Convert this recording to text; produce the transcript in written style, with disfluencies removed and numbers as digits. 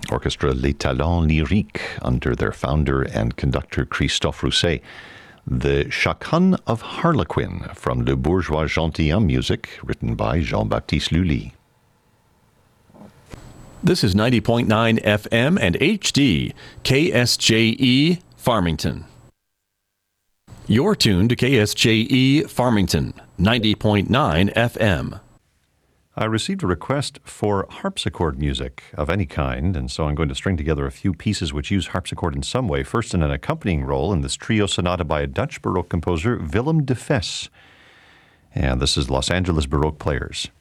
Orchestra Les Talents Lyriques under their founder and conductor Christophe Rousset. The Chaconne of Harlequin from Le Bourgeois Gentilhomme music, written by Jean-Baptiste Lully. This is 90.9 FM and HD, KSJE Farmington. You're tuned to KSJE Farmington, 90.9 FM. I received a request for harpsichord music of any kind, and so I'm going to string together a few pieces which use harpsichord in some way, first in an accompanying role in this trio sonata by a Dutch Baroque composer, Willem de Vess. And this is Los Angeles Baroque Players.